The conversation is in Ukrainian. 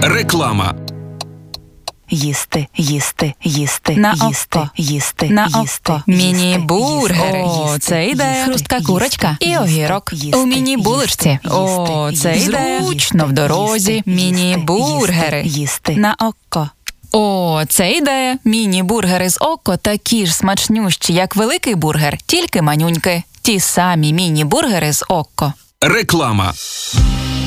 Реклама. Їсти, їсти, їсти, На їсти, око. їсти, На їсти, око. їсти, Міні-бургери. їсти, О, це ідея. хрустка Курочка і їсти, огірок. їсти, У міні-булочці. їсти, О, це їсти, ідея. їсти, Зручно в дорозі. їсти, Міні-бургери. їсти. На око. О, це ідея. Міні-бургери з око такі ж смачнющі, як великий бургер, тільки манюньки. Ті самі міні-бургери з око. Реклама.